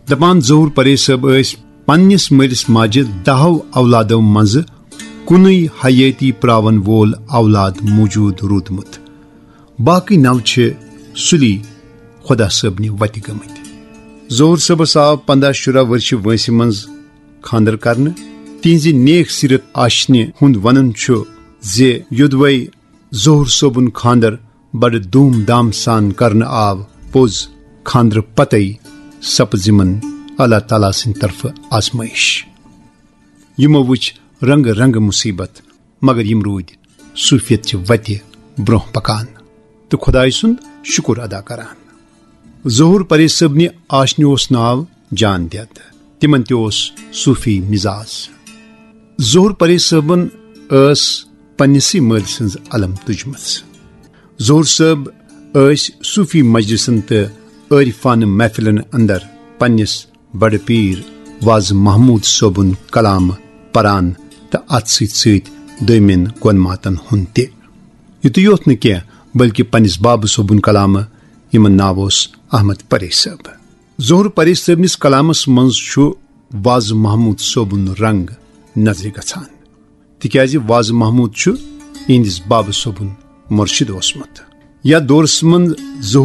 दपान ज़हूर Perez साहब पन्निस मलिस माजे 10 औलादों मज कुनै हयाती प्रावन वोल औलाद मौजूद रूदमुत। बाकी 9 सुली खुदा साहब वत गमत। ज़हूर साहबस आव 15-16 वर्ष वंसि मज खानदर करने। तिहज नेक सीरत आशने हुंद वनन जे युदवै ज़हूर साहबुन खानदर बड़ धूम धाम सान करने आव पोज खानदर पतई सपजिमन अल्लाह ताला सिंद तरफ आजमाइश। यमो वुच रंग रंग मुसीबत मगर यम रूद सूफियत च वत ब्रोह पकान तो खुदाय सुंद शुक्र अदा करान। ज़हूर परेज साहब आशने ओस नाव जान दद, तिमन तोस सूफी मिजाज। ज़हूर परेज साहबन पन्निसी मल सज अलम तुजम। ज़हूर साहब सूफी मजलिसन तो आरिफान महफिलन अंदर पन्निस बड़ पीर वाज महमूद साहबुन कलाम परान तो अत समिन गोनमातन हुन तुत योत न कह बल्कि पन्निस बाब साहबुन कलाम यमन नाव अहमद परेज साहब। ज़हूर परेज साहबनिस कलामस मज वाज महमूद साहबुन रंग नजर गछान तिकाज वाज महमूद इहंदिस बाब साहबुन मुर्शिद ओसमुत। या दौरस मज